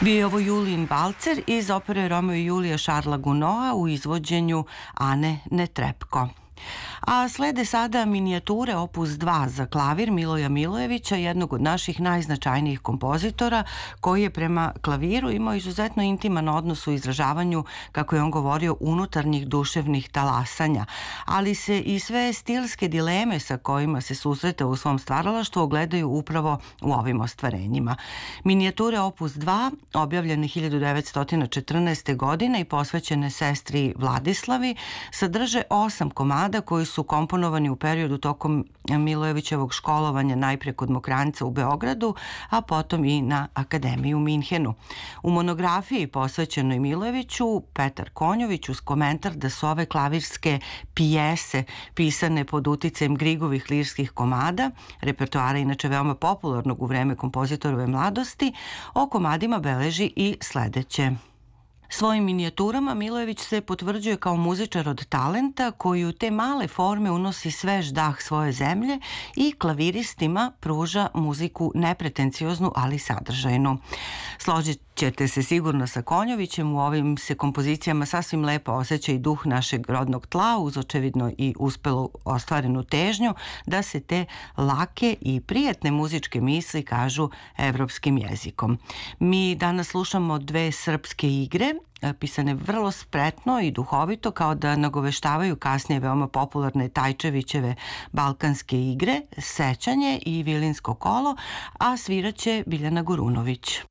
Bio je ovo Julijin valcer iz opere Romeo i Julija Šarla Gunoa u izvođenju Ane Netrebko. A slede sada minijature opus 2 za klavir Miloja Milojevića, jednog od naših najznačajnijih kompozitora, koji je prema klaviru imao izuzetno intiman odnos u izražavanju, kako je on govorio, unutarnjih duševnih talasanja, ali se i sve stilske dileme sa kojima se susreta u svom stvaralaštvu ogledaju upravo u ovim ostvarenjima. Minijature opus 2, objavljene 1914. godine i posvećene sestri Vladislavi, sadrže 8 komada koji su komponovani u periodu tokom Milojevićevog školovanja najprije kod Mokranjca u Beogradu, a potom i na Akademiji u Minhenu. U monografiji posvećenoj Milojeviću Petar Konjović uz komentar da su ove klavirske pijese pisane pod uticajem Grigovih lirskih komada, repertoara inače veoma popularnog u vreme kompozitorove mladosti, o komadima beleži i sledeće. Svojim minijaturama Milojević se potvrđuje kao muzičar od talenta koji u te male forme unosi svež dah svoje zemlje i klaviristima pruža muziku nepretencioznu, ali sadržajnu. Složit ćete se sigurno sa Konjovićem, u ovim se kompozicijama sasvim lepo osjeća i duh našeg rodnog tla, uz očevidno i uspelo ostvarenu težnju da se te lake i prijatne muzičke misli kažu evropskim jezikom. Mi danas slušamo dve srpske igre, pisane vrlo spretno i duhovito, kao da nagoveštavaju kasnije veoma popularne Tajčevićeve balkanske igre, Sećanje i Vilinsko kolo, a sviraće Biljana Gurunović.